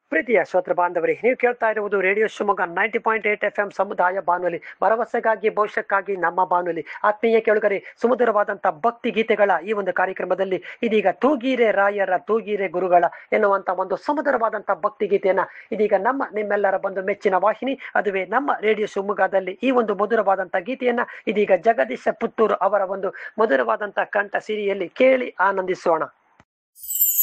ಪ್ರೀತಿಯ ಶ್ರೋತೃ ಬಾಂಧವರೇ, ನೀವು ಕೇಳ್ತಾ ಇರುವುದು ರೇಡಿಯೋ ಶಿವಮೊಗ್ಗ 90.8 FM ಸಮುದಾಯ ಬಾನುಲಿ, ಭರವಸೆಗಾಗಿ ಭವಿಷ್ಯಕ್ಕಾಗಿ ನಮ್ಮ ಬಾನುಲಿ. ಆತ್ಮೀಯ ಕೇಳುಗರೆ, ಸುಮಧುರವಾದಂತಹ ಭಕ್ತಿ ಗೀತೆಗಳ ಈ ಒಂದು ಕಾರ್ಯಕ್ರಮದಲ್ಲಿ ಇದೀಗ ತೂಗೀರೆ ರಾಯರ ತೂಗೀರೆ ಗುರುಗಳ ಎನ್ನುವಂತ ಒಂದು ಸುಮಧುರವಾದಂತಹ ಭಕ್ತಿ ಗೀತೆಯನ್ನ ಇದೀಗ ನಿಮ್ಮೆಲ್ಲರ ಬಂದು ಮೆಚ್ಚಿನ ವಾಹಿನಿ, ಅದುವೇ ನಮ್ಮ ರೇಡಿಯೋ ಶಿವಮೊಗ್ಗದಲ್ಲಿ ಈ ಒಂದು ಮಧುರವಾದಂತಹ ಗೀತೆಯನ್ನ ಇದೀಗ ಜಗದೀಶ ಪುತ್ತೂರು ಅವರ ಒಂದು ಮಧುರವಾದಂತಹ ಕಂಠ ಸಿರಿಯಲ್ಲಿ ಕೇಳಿ ಆನಂದಿಸೋಣ.